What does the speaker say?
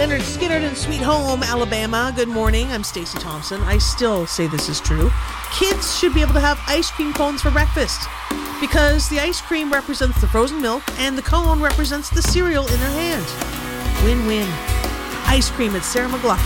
Leonard Skinner in Sweet Home, Alabama. Good morning. I'm Stacey Thompson. I still say this is true. Kids should be able to have ice cream cones for breakfast because the ice cream represents the frozen milk and the cone represents the cereal in their hand. Win-win. Ice cream at Sarah McLaughlin.